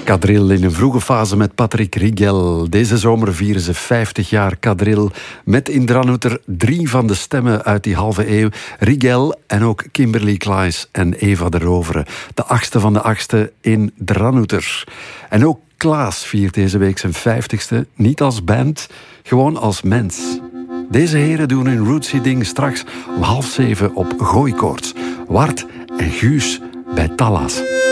Kadril in een vroege fase met Patrick Rigel. Deze zomer vieren ze 50 jaar Kadril. Met in Dranouter 3 van de stemmen uit die halve eeuw. Rigel en ook Kimberly Klaes en Eva de Rovere. De 8e van de 8e in Dranouter. En ook Klaas viert deze week zijn 50ste. Niet als band, gewoon als mens. Deze heren doen hun rootsy ding straks om 6:30 op Gooikoorts. Wart en Guus bij Tallas.